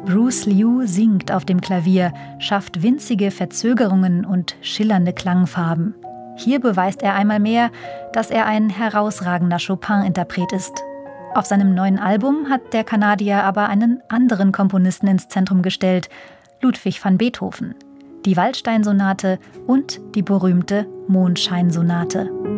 Bruce Liu singt auf dem Klavier, schafft winzige Verzögerungen und schillernde Klangfarben. Hier beweist er einmal mehr, dass er ein herausragender Chopin-Interpret ist. Auf seinem neuen Album hat der Kanadier aber einen anderen Komponisten ins Zentrum gestellt, Ludwig van Beethoven. Die Waldstein-Sonate und die berühmte Mondschein-Sonate.